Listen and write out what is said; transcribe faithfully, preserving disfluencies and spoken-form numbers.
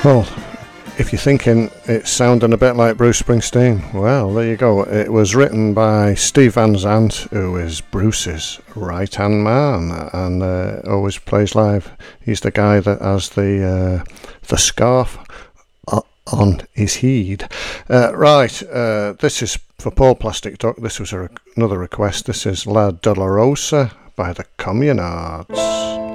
Well, if you're thinking it's sounding a bit like Bruce Springsteen, well, there you go. It was written by Steve Van Zandt, who is Bruce's right-hand man and uh, always plays live. He's the guy that has the uh, the scarf on his head. Uh, right, uh, this is for Paul Plastic Duck. This was a, another request. This is La Dolorosa by the Communards.